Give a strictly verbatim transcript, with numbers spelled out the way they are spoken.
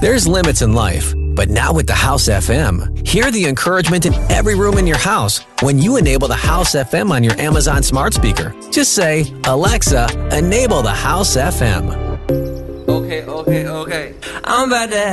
There's limits in life, but not with the House F M. Hear the encouragement in every room in your house when you enable the House F M on your Amazon smart speaker. Just say, Alexa, enable the House F M. Okay, okay, okay. I'm about to